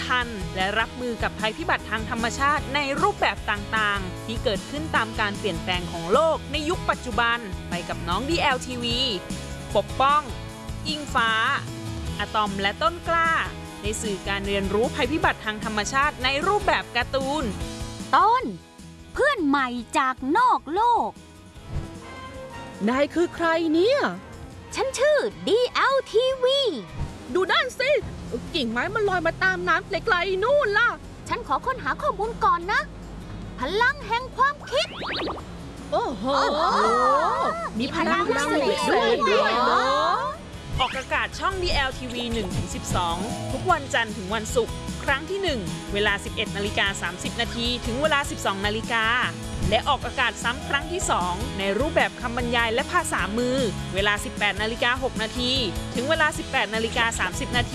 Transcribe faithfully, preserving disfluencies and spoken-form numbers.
ทันและรับมือกับภัยพิบัติทางธรรมชาติในรูปแบบต่างๆที่เกิดขึ้นตามการเปลี่ยนแปลงของโลกในยุคปัจจุบันไปกับน้อง ดี แอล ที วี ปกป้องอิงฟ้าอะตอมและต้นกล้าในสื่อการเรียนรู้ภัยพิบัติทางธรรมชาติในรูปแบบการ์ตูนต้นเพื่อนใหม่จากนอกโลกนายคือใครเนี่ยฉันชื่อ ดี แอล ที วีดูด้านสิกิ่งไม้มันลอยมาตามน้ำไกลๆนู่นล่ะฉันขอค้นหาข้อมูลก่อนนะพลังแห่งความคิดโอ้โหมีพลังพิเศษด้วยเหรอออกอากาศช่อง ดี แอล ที วี หนึ่งถึงสิบสอง ทุกวันจันทร์ถึงวันศุกร์ครั้งที่ หนึ่ง เวลา สิบเอ็ดนาฬิกาสามสิบนาทีถึงเวลา สิบสองนาฬิกาและออกอากาศซ้ำครั้งที่ สอง ในรูปแบบคำบรรยายและภาษามือเวลา สิบแปดนาฬิกาหกนาทีถึงเวลา สิบแปดนาฬิกาสามสิบนาที